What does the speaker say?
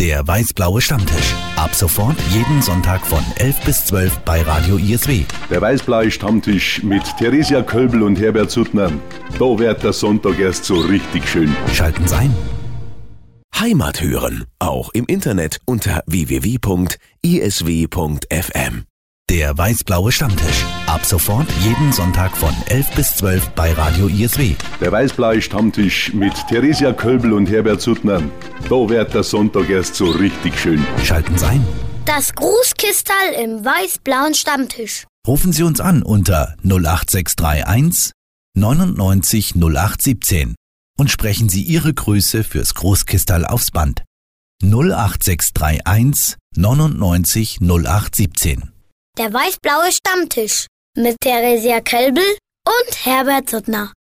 Der weiß-blaue Stammtisch. Ab sofort jeden Sonntag von 11 bis 12 bei Radio ISW. Der weiß-blaue Stammtisch mit Theresia Kölbl und Herbert Suttner. Da wird der Sonntag erst so richtig schön. Schalten Sie ein. Heimat hören, auch im Internet unter www.isw.fm. Der weiß-blaue Stammtisch. Ab sofort jeden Sonntag von 11 bis 12 bei Radio ISW. Der weiß-blaue Stammtisch mit Theresia Kölbl und Herbert Suttner. Da wird der Sonntag erst so richtig schön. Schalten Sie ein. Das Grußkistal im weiß-blauen Stammtisch. Rufen Sie uns an unter 08631 99 0817 und sprechen Sie Ihre Grüße fürs Großkistal aufs Band. 08631 99 0817. Der weiß-blaue Stammtisch mit Theresia Kölbl und Herbert Suttner.